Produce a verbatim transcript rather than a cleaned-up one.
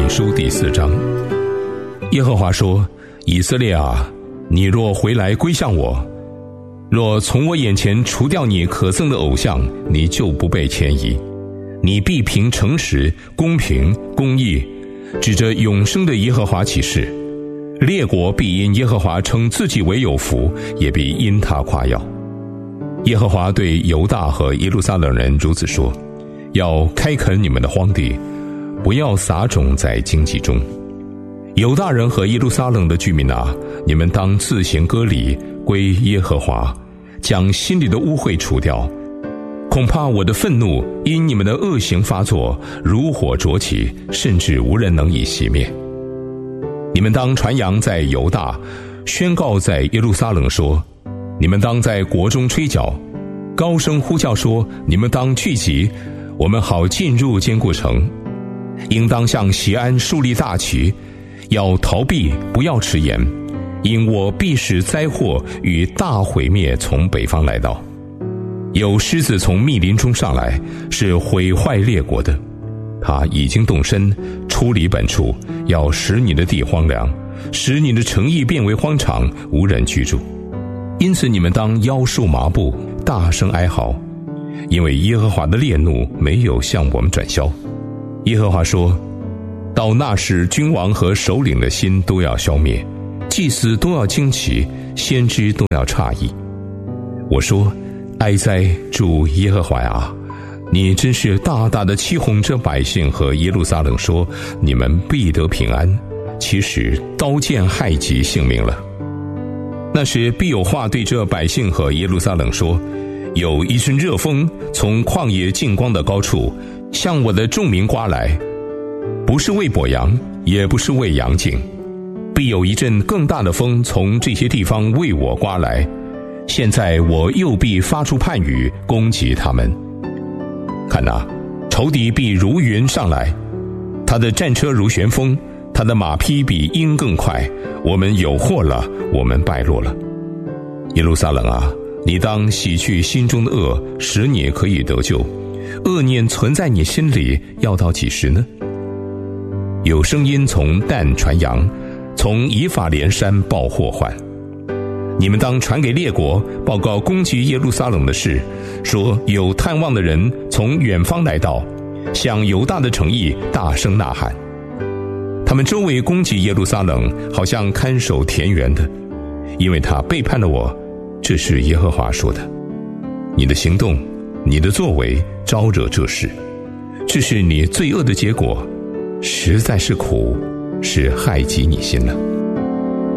领书第四章。耶和华说：以色列啊，你若回来归向我，若从我眼前除掉你可憎的偶像，你就不被迁移。你必凭诚实、公平、公义，指着永生的耶和华起誓。列国必因耶和华称自己为有福，也必因他夸耀。耶和华对犹大和耶路撒冷人如此说：要开垦你们的荒地，不要撒种在荆棘中。犹大人和耶路撒冷的居民啊，你们当自行割礼，归耶和华，将心里的污秽除掉。恐怕我的愤怒因你们的恶行发作，如火灼起，甚至无人能以熄灭。你们当传扬在犹大，宣告在耶路撒冷说：你们当在国中吹角，高声呼叫说：你们当聚集，我们好进入坚固城。应当向锡安树立大旗，要逃避，不要迟延，因我必使灾祸与大毁灭从北方来到。有狮子从密林中上来，是毁坏列国的。他已经动身，出离本处，要使你的地荒凉，使你的城邑变为荒场，无人居住。因此你们当腰束麻布，大声哀嚎，因为耶和华的烈怒没有向我们转消。耶和华说：到那时，君王和首领的心都要消灭，祭司都要惊奇，先知都要诧异。我说：哀哉，主耶和华啊！你真是大大的欺哄这百姓和耶路撒冷，说你们必得平安，其实刀剑害及性命了。那时必有话对这百姓和耶路撒冷说：有一阵热风从旷野近光的高处向我的众民刮来，不是为跛羊，也不是为羊颈，必有一阵更大的风从这些地方为我刮来。现在我又必发出判语，攻击他们。看哪，仇敌必如云上来，他的战车如旋风，他的马匹比鹰更快。我们有祸了，我们败落了。耶路撒冷啊，你当洗去心中的恶，使你可以得救。恶念存在你心里，要到几时呢？有声音从但传扬，从以法莲山报祸患。你们当传给列国，报告攻击耶路撒冷的事，说有探望的人从远方来到，向犹大的城邑大声呐喊。他们周围攻击耶路撒冷，好像看守田园的，因为他背叛了我。这是耶和华说的。你的行动，你的作为招惹这事，这是你罪恶的结果，实在是苦，是害及你心了。